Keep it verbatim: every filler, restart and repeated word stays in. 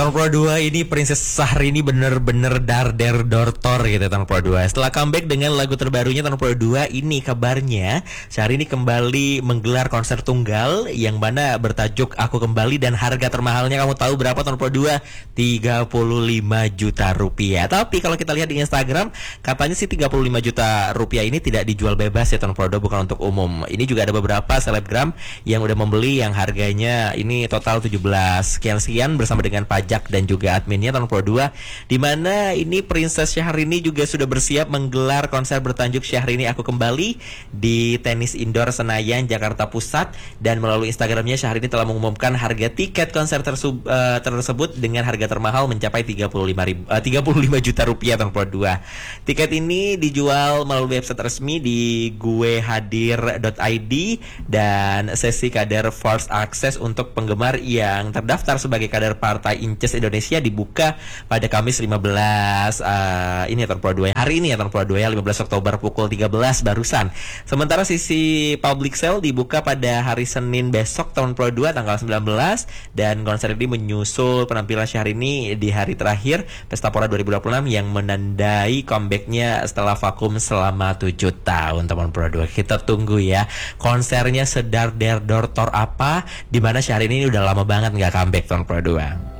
tahun Pro dua ini Princess Syahrini bener-bener dar der dortor gitu tahun Pro dua. Setelah comeback dengan lagu terbarunya tahun Pro dua ini, kabarnya Syahrini kembali menggelar konser tunggal yang mana bertajuk Aku Kembali, dan harga termahalnya kamu tahu berapa tahun Pro dua? tiga puluh lima juta rupiah. Tapi kalau kita lihat di Instagram, katanya sih tiga puluh lima juta rupiah ini tidak dijual bebas ya tahun Pro dua, bukan untuk umum. Ini juga ada beberapa selebgram yang udah membeli yang harganya ini total tujuh belas sekian-sekian bersama dengan pajak dan juga adminnya tahun Pro dua, di mana ini Princess Syahrini juga sudah bersiap menggelar konser bertajuk Syahrini Aku Kembali di Tenis Indoor Senayan, Jakarta Pusat. Dan melalui Instagramnya, Syahrini telah mengumumkan harga tiket konser tersub, uh, tersebut dengan harga termahal mencapai tiga puluh lima juta rupiah tahun Pro dua. Tiket ini dijual melalui website resmi di gue hadir dot i d, dan sesi kader First Access untuk penggemar yang terdaftar sebagai kader Partai Inces Indonesia dibuka pada Kamis lima belas uh, ini ya tahun Pro dua. Hari ini ya tahun Pro dua ya, lima belas Oktober pukul tiga belas barusan. Sementara sisi public sale dibuka pada hari Senin besok tahun Pro dua tanggal sembilan belas, dan konser ini menyusul penampilan Syahrini di hari terakhir Pesta Pora dua ribu dua puluh enam yang menandai comebacknya setelah vakum selama tujuh tahun teman Pro dua. Kita tunggu ya konsernya sedar der dortor apa, dimana Syahrini ini udah lama banget nggak comeback tahun Pro dua.